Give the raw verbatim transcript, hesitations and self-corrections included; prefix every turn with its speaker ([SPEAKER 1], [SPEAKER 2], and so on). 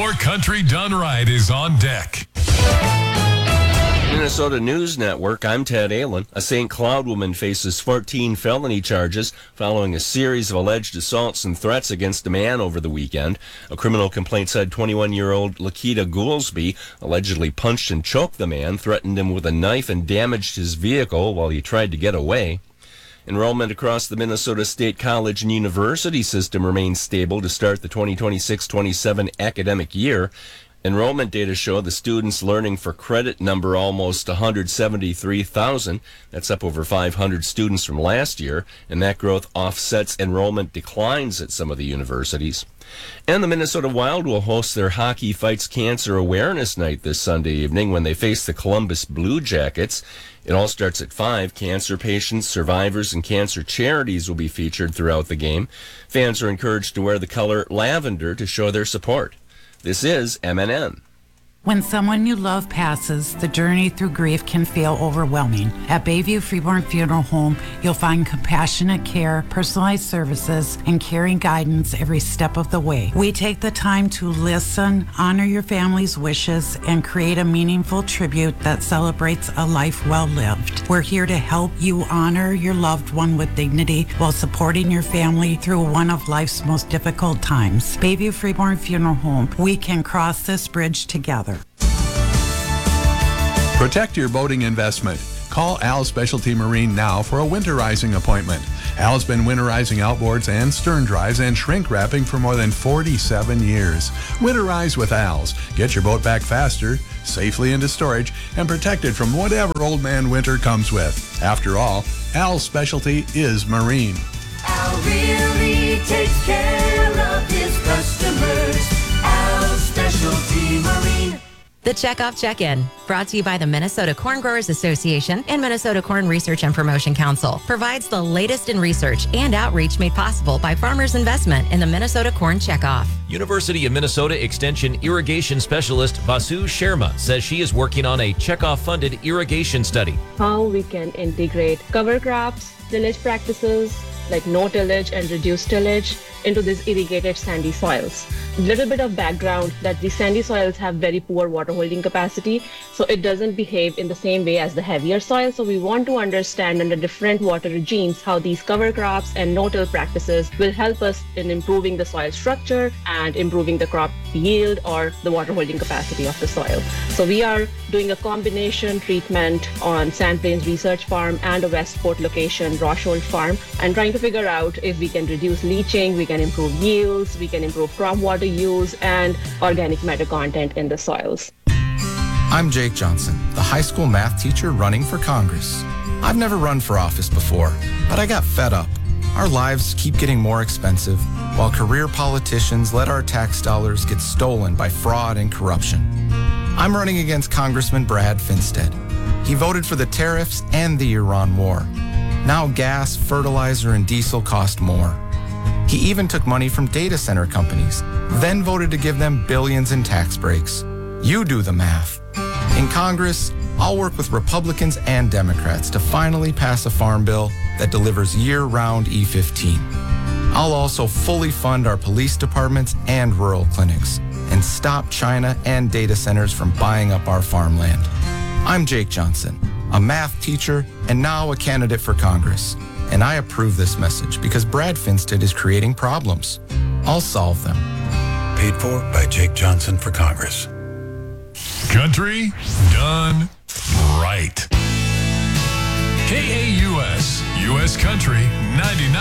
[SPEAKER 1] More Country Done Right is on deck.
[SPEAKER 2] Minnesota News Network, I'm Ted Allen. A Saint Cloud woman faces fourteen felony charges following a series of alleged assaults and threats against a man over the weekend. A criminal complaint said twenty-one-year-old Lakita Goolsby allegedly punched and choked the man, threatened him with a knife, and damaged his vehicle while he tried to get away. Enrollment across the Minnesota State College and University system remains stable to start the twenty twenty-six twenty-seven academic year. Enrollment data show the students learning for credit number almost one hundred seventy-three thousand. That's up over five hundred students from last year, and that growth offsets enrollment declines at some of the universities. And the Minnesota Wild will host their Hockey Fights Cancer Awareness Night this Sunday evening when they face the Columbus Blue Jackets. It all starts at five. Cancer patients, survivors, and cancer charities will be featured throughout the game. Fans are encouraged to wear the color lavender to show their support. This is M N N.
[SPEAKER 3] When someone you love passes, the journey through grief can feel overwhelming. At Bayview Freeborn Funeral Home, you'll find compassionate care, personalized services, and caring guidance every step of the way. We take the time to listen, honor your family's wishes, and create a meaningful tribute that celebrates a life well lived. We're here to help you honor your loved one with dignity while supporting your family through one of life's most difficult times. Bayview Freeborn Funeral Home, we can cross this bridge together.
[SPEAKER 4] Protect your boating investment. Call Al Specialty Marine now for a winterizing appointment. Al's been winterizing outboards and stern drives and shrink wrapping for more than forty-seven years. Winterize with Al's. Get your boat back faster, safely into storage, and protected from whatever old man winter comes with. After all, Al's specialty is marine.
[SPEAKER 5] Al really takes care of his customers. Al's Specialty Marine.
[SPEAKER 6] The Checkoff Check-In, brought to you by the Minnesota Corn Growers Association and Minnesota Corn Research and Promotion Council, provides the latest in research and outreach made possible by farmers' investment in the Minnesota Corn Checkoff.
[SPEAKER 7] University of Minnesota Extension irrigation specialist Vasu Sharma says she is working on a Checkoff-funded irrigation study.
[SPEAKER 8] How we can integrate cover crops, tillage practices like no tillage and reduced tillage into these irrigated sandy soils. A little bit of background that the sandy soils have very poor water holding capacity, so it doesn't behave in the same way as the heavier soil. So we want to understand under different water regimes how these cover crops and no-till practices will help us in improving the soil structure and improving the crop yield or the water holding capacity of the soil. So we are doing a combination treatment on Sand Plains Research Farm and a Westport location, Roshold Farm, and trying to figure out if we can reduce leaching, we can improve yields, we can improve crop water use, and organic matter content in the soils.
[SPEAKER 9] I'm Jake Johnson, the high school math teacher running for Congress. I've never run for office before, but I got fed up. Our lives keep getting more expensive, while career politicians let our tax dollars get stolen by fraud and corruption. I'm running against Congressman Brad Finstead. He voted for the tariffs and the Iran war. Now gas, fertilizer, and diesel cost more. He even took money from data center companies, then voted to give them billions in tax breaks. You do the math. In Congress, I'll work with Republicans and Democrats to finally pass a farm bill that delivers year-round E fifteen. I'll also fully fund our police departments and rural clinics and stop China and data centers from buying up our farmland. I'm Jake Johnson, a math teacher and now a candidate for Congress. And I approve this message because Brad Finstead is creating problems. I'll solve them.
[SPEAKER 10] Paid for by Jake Johnson for Congress.
[SPEAKER 1] Country Done Right. K A U S, U S Country ninety-nine.